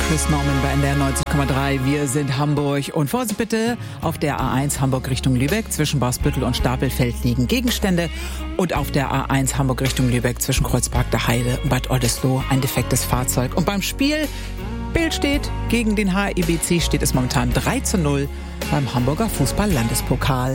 Chris Norman bei NDR 90,3. Wir sind Hamburg. Und Vorsicht bitte, auf der A1 Hamburg Richtung Lübeck zwischen Barsbüttel und Stapelfeld liegen Gegenstände. Und auf der A1 Hamburg Richtung Lübeck zwischen Kreuzpark der Heide und Bad Oldesloe ein defektes Fahrzeug. Und beim Spiel, Bild steht gegen den HIBC, steht es momentan 3:0 beim Hamburger Fußball-Landespokal.